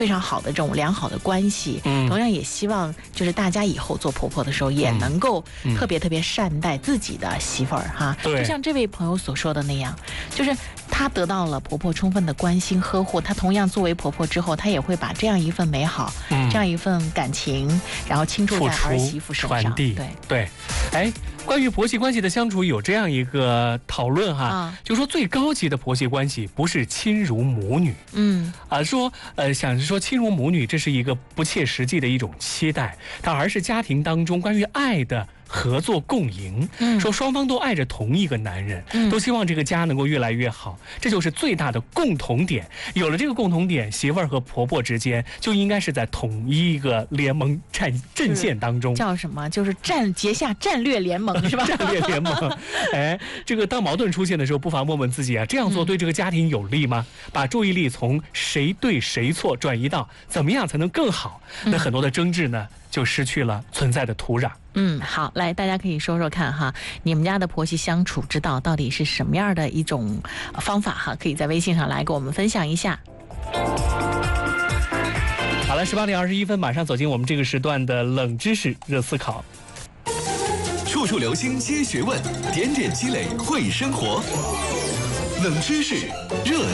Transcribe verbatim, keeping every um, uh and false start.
非常好的这种良好的关系，嗯，同样也希望就是大家以后做婆婆的时候也能够特别特别善待自己的媳妇儿哈。对，就像这位朋友所说的那样，就是她得到了婆婆充分的关心呵护，她同样作为婆婆之后，她也会把这样一份美好，嗯、这样一份感情，然后倾注在儿媳妇身上。 传递，对对。哎，关于婆媳关系的相处，有这样一个讨论哈，啊、就说最高级的婆媳关系不是亲如母女，嗯啊，说呃想着说亲如母女，这是一个不切实际的一种期待，它而是家庭当中关于爱的合作共赢，嗯，说双方都爱着同一个男人，嗯，都希望这个家能够越来越好，这就是最大的共同点。有了这个共同点，媳妇儿和婆婆之间就应该是在统一一个联盟战阵线当中， 叫什么？就是战结下战略联盟是吧？ 战略联盟。哎，这个当矛盾出现的时候，不妨问问自己啊，这样做对这个家庭有利吗？嗯、把注意力从谁对谁错转移到怎么样才能更好，那很多的争执呢，就失去了存在的土壤。 嗯，好，来，大家可以说说看哈，你们家的婆媳相处之道到底是什么样的一种方法哈？可以在微信上来给我们分享一下。 好了，十八点二十一分，马上走进我们这个时段的冷知识热思考。 处处留心皆学问，点点积累会生活。冷知识热